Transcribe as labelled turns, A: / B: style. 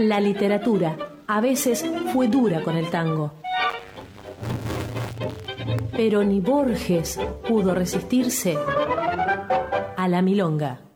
A: La literatura a veces fue dura con el tango. Pero ni Borges pudo resistirse a la milonga.